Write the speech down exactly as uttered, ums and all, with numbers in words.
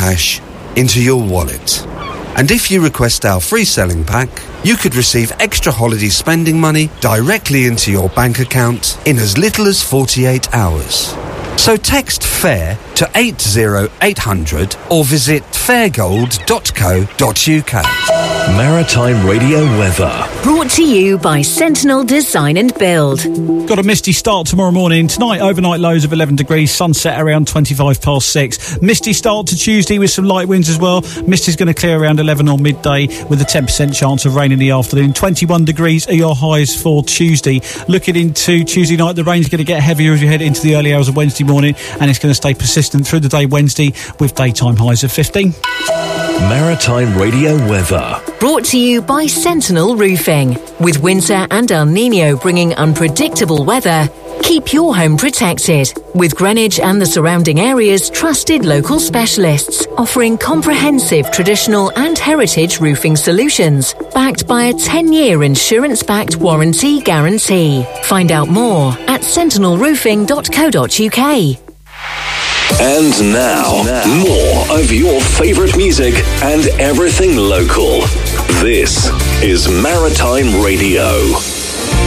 cash into your wallet. And if you request our free selling pack, you could receive extra holiday spending money directly into your bank account in as little as forty-eight hours. So text FAIR to eight zero eight hundred or visit fairgold dot co dot uk. Maritime Radio weather. Brought to you by Sentinel Design and Build. Got a misty start tomorrow morning. Tonight, overnight lows of eleven degrees. Sunset around twenty-five past six. Misty start to Tuesday with some light winds as well. Mist is going to clear around eleven on midday with a ten percent chance of rain in the afternoon. twenty-one degrees are your highs for Tuesday. Looking into Tuesday night, the rain's going to get heavier as we head into the early hours of Wednesday morning, and it's going to stay persistent through the day Wednesday with daytime highs of fifteen. Maritime Radio weather. Brought to you by Sentinel Roofing. With winter and El Nino bringing unpredictable weather, keep your home protected. With Greenwich and the surrounding areas' trusted local specialists, offering comprehensive traditional and heritage roofing solutions, backed by a ten-year insurance-backed warranty guarantee. Find out more at sentinel roofing dot co dot uk. And now, now, more of your favourite music and everything local. This is Maritime Radio.